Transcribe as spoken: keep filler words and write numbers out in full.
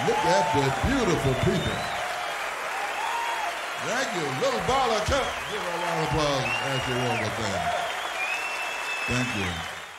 Look at the beautiful people. Thank you. Little ball of cup. Give her a round of applause as she rolls us in. Thank you.